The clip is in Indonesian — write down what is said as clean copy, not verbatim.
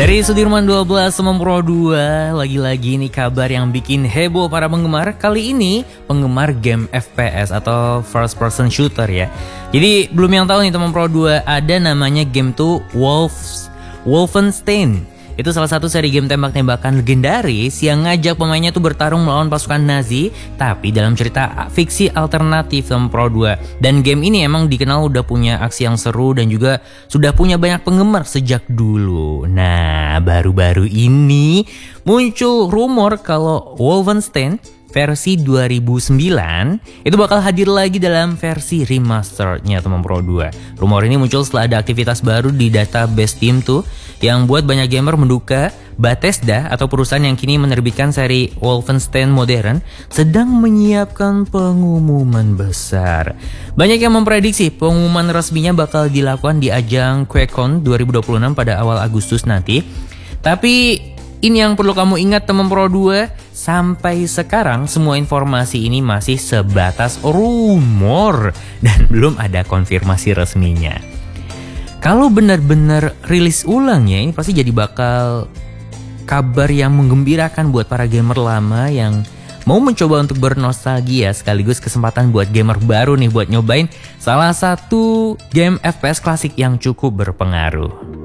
Dari Sudirman 12 Pro 2, lagi-lagi nih kabar yang bikin heboh para penggemar. Kali ini penggemar game FPS atau first person shooter ya. Jadi belum yang tahu nih teman Pro 2, ada namanya game tuh Wolfenstein. Itu salah satu seri game tembak-tembakan legendaris yang ngajak pemainnya tuh bertarung melawan pasukan Nazi, tapi dalam cerita fiksi alternatif teman Pro 2. Dan game ini emang dikenal udah punya aksi yang seru dan juga sudah punya banyak penggemar sejak dulu. Nah, baru-baru ini muncul rumor kalau Wolfenstein versi 2009 itu bakal hadir lagi dalam versi remasternya teman Pro 2. Rumor ini muncul setelah ada aktivitas baru di database Steam tuh yang buat banyak gamer menduga Bethesda atau perusahaan yang kini menerbitkan seri Wolfenstein modern sedang menyiapkan pengumuman besar. Banyak yang memprediksi pengumuman resminya bakal dilakukan di ajang QuakeCon 2026 pada awal Agustus nanti. Tapi ini yang perlu kamu ingat teman Pro 2, sampai sekarang semua informasi ini masih sebatas rumor dan belum ada konfirmasi resminya. Kalau benar-benar rilis ulangnya, ini pasti jadi bakal kabar yang menggembirakan buat para gamer lama yang mau mencoba untuk bernostalgia, sekaligus kesempatan buat gamer baru nih buat nyobain salah satu game FPS klasik yang cukup berpengaruh.